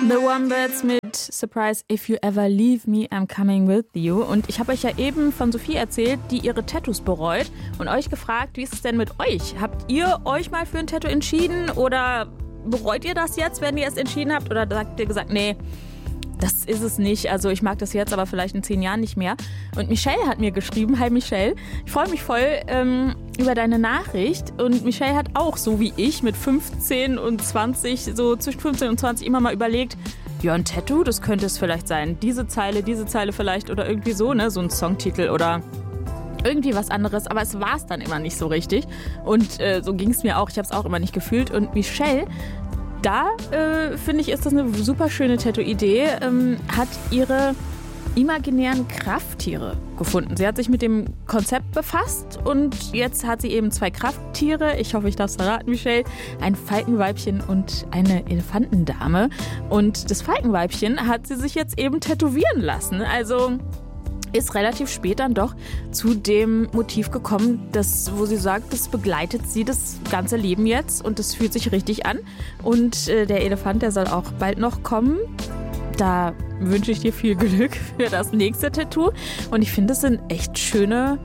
The Wombats mit Surprise, If You Ever Leave Me, I'm Coming With You. Und ich habe euch ja eben von Sophie erzählt, die ihre Tattoos bereut und euch gefragt, wie ist es denn mit euch? Habt ihr euch mal für ein Tattoo entschieden oder bereut ihr das jetzt, wenn ihr es entschieden habt? Oder habt ihr gesagt, nee, das ist es nicht. Also ich mag das jetzt, aber vielleicht in 10 Jahren nicht mehr. Und Michelle hat mir geschrieben, hi Michelle, ich freue mich voll über deine Nachricht. Und Michelle hat auch, so wie ich, mit 15 und 20, so zwischen 15 und 20 immer mal überlegt, ja, ein Tattoo, das könnte es vielleicht sein. Diese Zeile vielleicht oder irgendwie so, ne, so ein Songtitel oder irgendwie was anderes. Aber es war es dann immer nicht so richtig. Und so ging es mir auch. Ich habe es auch immer nicht gefühlt. Und Michelle, da finde ich, ist das eine super schöne Tattoo-Idee, hat ihre imaginären Krafttiere gefunden. Sie hat sich mit dem Konzept befasst und jetzt hat sie eben 2 Krafttiere. Ich hoffe, ich darf es verraten, Michelle. Ein Falkenweibchen und eine Elefantendame. Und das Falkenweibchen hat sie sich jetzt eben tätowieren lassen. Also ist relativ spät dann doch zu dem Motiv gekommen, wo sie sagt, das begleitet sie das ganze Leben jetzt und das fühlt sich richtig an. Und der Elefant, der soll auch bald noch kommen. Da wünsche ich dir viel Glück für das nächste Tattoo. Und ich finde, es sind echt schöne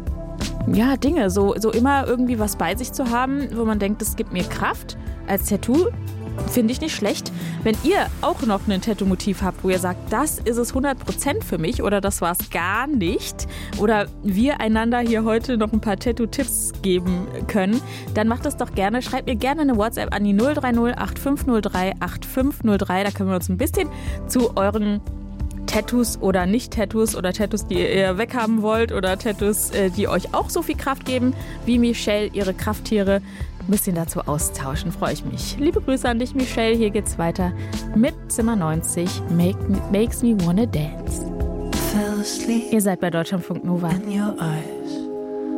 Dinge. So immer irgendwie was bei sich zu haben, wo man denkt, das gibt mir Kraft. Als Tattoo finde ich nicht schlecht. Wenn ihr auch noch ein Tattoo-Motiv habt, wo ihr sagt, das ist es 100% für mich oder das war es gar nicht oder wir einander hier heute noch ein paar Tattoo-Tipps geben können, dann macht das doch gerne. Schreibt mir gerne eine WhatsApp an die 030 8503 8503. Da können wir uns ein bisschen zu euren Tattoos oder Nicht-Tattoos oder Tattoos, die ihr weghaben wollt oder Tattoos, die euch auch so viel Kraft geben, wie Michelle ihre Krafttiere, ein bisschen dazu austauschen. Freue ich mich. Liebe Grüße an dich, Michelle. Hier geht's weiter mit Zimmer 90, Makes Me Wanna Dance. Ihr seid bei Deutschlandfunk Nova.